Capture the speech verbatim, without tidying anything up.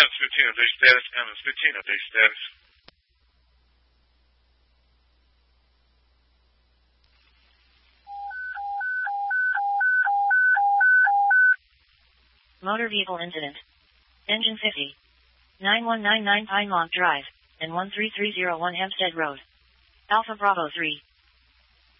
M S fifteen update status. M S fifteen update status. Motor vehicle incident. Engine fifty. nine one nine nine Pine Mont Drive, and one three three zero one Hempstead Road. Alpha Bravo three.